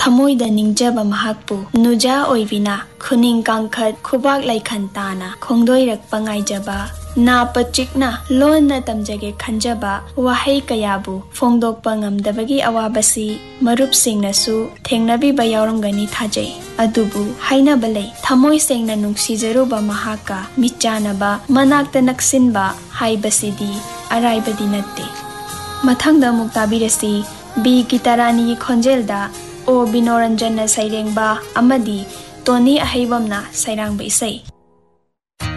थमोइदा निंगजबा महाकपु नुजा ओइबिना खुनिंग कांखत खुबाक लाइखन ताना खोंदोइरकपा ngaijaba नापा चिकना लोन्ना तमजगे खंजबा वहाई कयाबु फोंदोकपा ngamdabagi awabasi marupsingnasu thengnabiba yaurangani thajai adubu hainaba lei thamoi sengna nungsijaruba mahaka michanaba manakta naksinba haibasidi araibadi natte mathangda muktabirasi B गितारानी की खोंजेलदा ओ बिनोरंजन साइरेंबा अमदी Tony अहैबमना Sairang इसै।